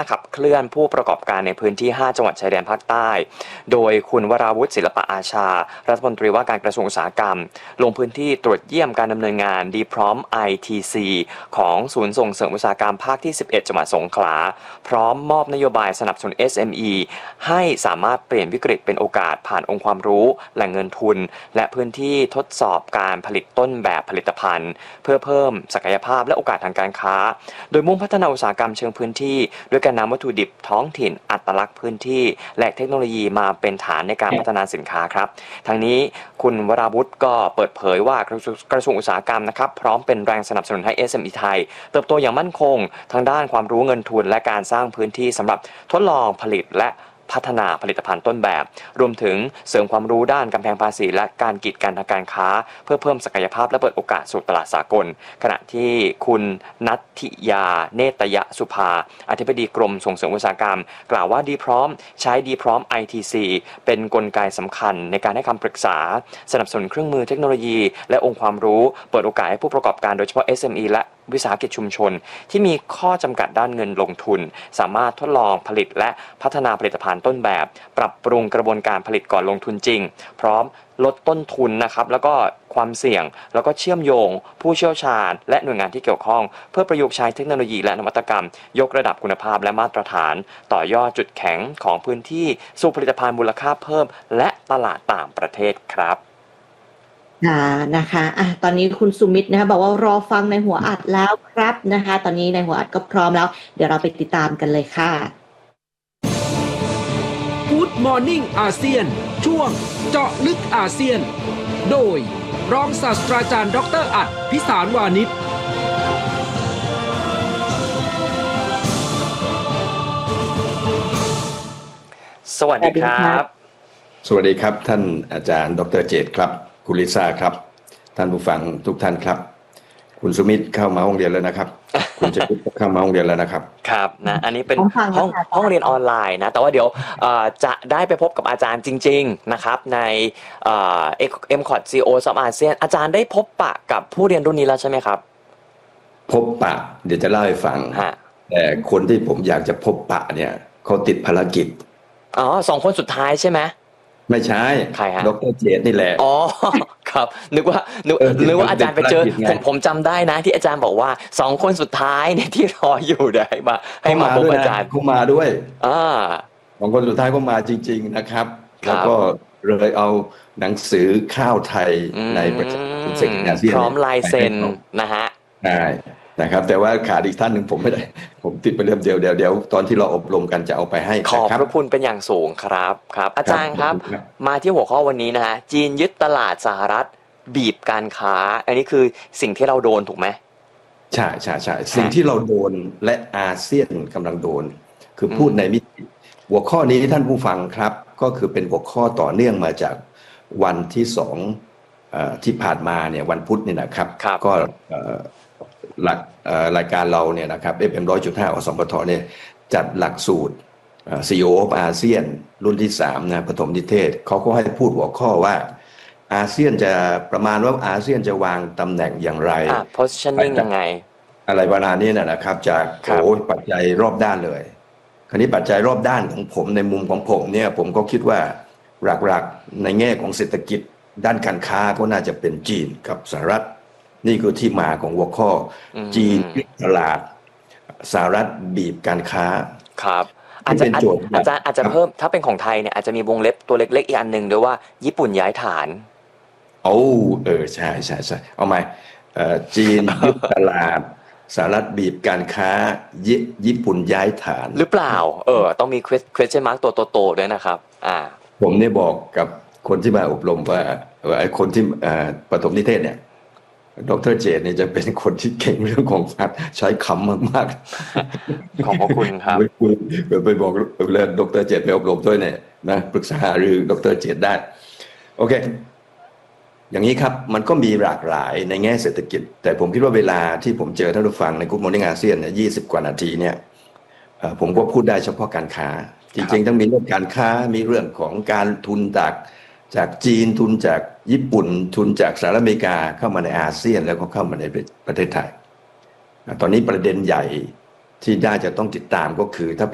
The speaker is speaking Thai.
ขับเคลื่อนผู้ประกอบการในพื้นที่5จังหวัดชายแดนภาคใต้โดยคุณวราวุฒิศิลปะอาชารัฐมนตรีว่าการกระทรวงอุตสาหกรรมลงพื้นที่ตรวจเยี่ยมการดำเนินงานดีพร้อม ITC ของศูนย์ส่งเสริมอุตสาหกรรมภาคที่11จังหวัดสงขลาพร้อมมอบนโยบายสนับสนุน SME ให้สามารถเปลี่ยนวิกฤตเป็นโอกาสผ่านองค์ความรู้แหล่งเงินทุนและพื้นที่ทดสอบการผลิตต้นแบบผลิตภัณฑ์เพื่อเพิ่มศักยภาพและโอกาสทางการค้าโดยมุ่งพัฒนาอุตสาหกรรมเชิงพื้นที่ด้วยการนำวัตถุดิบท้องถิ่นอัตลักษณ์พื้นที่และเทคโนโลยีมาเป็นฐานในการพัฒนาสินค้าครับทั้งนี้คุณวราวุฒิก็เปิดเผยว่ากระทรวงอุตสาหกรรมนะครับพร้อมเป็นแรงสนับสนุนให้ SME ไทยเติบโตอย่างมั่นคงทางด้านความรู้เงินทุนและการสร้างพื้นที่สำหรับทดลองผลิตและพัฒนาผลิตภัณฑ์ต้นแบบรวมถึงเสริมความรู้ด้านกำแพงภาษีและการกีดกันทางการค้าเพื่อเพิ่มศักยภาพและเปิดโอกาสสู่ตลาดสากลขณะที่คุณนัทธิยาเนตยสุภาอธิบดีกรมส่งเสริมอุตสาหกรรมกล่าวว่าดีพร้อมใช้ดีพร้อม ITC เป็นกลไกสำคัญในการให้คำปรึกษาสนับสนุนเครื่องมือเทคโนโลยีและองค์ความรู้เปิดโอกาสให้ผู้ประกอบการโดยเฉพาะ SME และวิสาหกิจชุมชนที่มีข้อจำกัดด้านเงินลงทุนสามารถทดลองผลิตและพัฒนาผลิตภัณฑ์ต้นแบบปรับปรุงกระบวนการผลิตก่อนลงทุนจริงพร้อมลดต้นทุนนะครับแล้วก็ความเสี่ยงแล้วก็เชื่อมโยงผู้เชี่ยวชาญและหน่วยงานที่เกี่ยวข้องเพื่อประยุกต์ใช้เทคโนโลยีและนวัตกรรมยกระดับคุณภาพและมาตรฐานต่อยอดจุดแข็งของพื้นที่สู่ผลิตภัณฑ์มูลค่าเพิ่มและตลาดต่างประเทศครับนะคะตอนนี้คุณสุมิตรนะคะบอกว่ารอฟังในหัวอัดแล้วครับนะคะตอนนี้ในหัวอัดก็พร้อมแล้วเดี๋ยวเราไปติดตามกันเลยค่ะ Good Morning อาเซียนช่วงเจาะลึกอาเซียนโดยรองศาสตราจารย์ดร.อัฏฐพิสารวานิชสวัสดีครับสวัสดีครับท่านอาจารย์ดร.เจตครับคุณลิซ่าครับท่านผู้ฟังทุกท่านครับคุณสุมิตรเข้ามาห้องเรียนแล้วนะครับคุณเจตเข้ามาห้องเรียนแล้วนะครับครับนะอันนี้เป็นห้องเรียนออนไลน์นะแต่ว่าเดี๋ยวจะได้ไปพบกับอาจารย์จริงๆนะครับในMCOT CEO of ASEAN อาจารย์ได้พบปะกับผู้เรียนรุ่นนี้แล้วใช่ไหมครับพบปะเดี๋ยวจะเล่าให้ฟังแต่คนที่ผมอยากจะพบปะเนี่ยเขาติดภารกิจ 2 คนสุดท้ายใช่ไหมไม่ใช่ใครฮะดร.เจตนี่แหละครับนึกว่าอาจารย์ไปเจอผมจำได้นะที่อาจารย์บอกว่า2 คนสุดท้ายเนี่ยที่รออยู่ได้ให้มาพบอาจารย์เขามาด้วย2 คนสุดท้ายก็มาจริงๆนะครับแล้วก็เลยเอาหนังสือข้าวไทยในประเทศอาเซียนพร้อมลายเซ็นนะฮะใช่นะครับแต่ว่าขาดอีกท่านหนึ่งผมไม่ได้ผมติดไปเรื่องเดียวเดี๋ยวตอนที่เราอบรมกันจะเอาไปให้ขอบพระคุณเป็นอย่างสูงครับอาจารย์ครับมาที่หัวข้อวันนี้นะฮะจีนยึดตลาดสหรัฐบีบการค้าอันนี้คือสิ่งที่เราโดนถูกไหมใช่สิ่งที่เราโดนและอาเซียนกำลังโดนคือพูดในมิติหัวข้อนี้ท่านผู้ฟังครับก็คือเป็นหัวข้อต่อเนื่องมาจากวันที่2ที่ผ่านมาเนี่ยวันพุธนี่นะครับก็หลักรายการเราเนี่ยนะครับ FM 100.5 อสมทเนี่ยจัดหลักสูตร CEO of ASEAN รุ่นที่3นะปฐมนิเทศเขาก็ให้พูดหัวข้อว่าอาเซียนจะประมาณว่าอาเซียนจะวางตำแหน่งอย่างไร positioning ยังไงอะไรประมาณนี้นะครับจากปัจจัยรอบด้านเลยคราวนี้ปัจจัยรอบด้านของผมในมุมของผมเนี่ยผมก็คิดว่าหลักๆในแง่ของเศรษฐกิจด้านการค้าก็น่าจะเป็นจีนกับสหรัฐนี่คือที่มาของหัวข้อจีนยึดตลาดสหรัฐบีบการค้าครับอาจจะเพิ่มถ้าเป็นของไทยเนี่ยอาจจะมีวงเล็บตัวเล็กๆอีกอันหนึ่งด้วยว่าญี่ปุ่นย้ายฐานใช่เอาใหม่จีนยึดตลาดสหรัฐบีบการค้าญี่ปุ่นย้ายฐานหรือเปล่าต้องมี question mark ตัวโตๆด้วยนะครับผมเนี่ยบอกกับคนที่มาอบรมว่าไอ้คนที่ปฐมนิเทศเนี่ยดร.เจตเนี่ยจะเป็นคนที่เก่งเรื่องของการใช้คำมากๆขอบคุณครับไปบอกเลยดร.เจตไปอบรมด้วยเนี่ยนะปรึกษาหรือดร.เจตได้โอเคอย่างนี้ครับมันก็มีหลากหลายในแง่เศรษฐกิจแต่ผมคิดว่าเวลาที่ผมเจอท่านผู้ฟังใน Good Morning อาเซียนเนี่ย20 กว่านาทีเนี่ยผมก็พูดได้เฉพาะการค้าจริงๆต้องมีเรื่องการค้ามีเรื่องของการทุนจากจีนทุนจากญี่ปุ่นทุนจากสหรัฐอเมริกาเข้ามาในอาเซียนแล้วก็เข้ามาในประเทศไทยตอนนี้ประเด็นใหญ่ที่น่าจะต้องติดตามก็คือถ้า